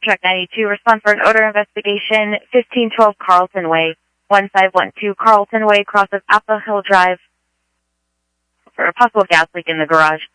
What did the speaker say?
Truck 92, respond for an odor investigation, 1512 Carlton Way, 1512 Carlton Way, crosses Apple Hill Drive, for a possible gas leak in the garage.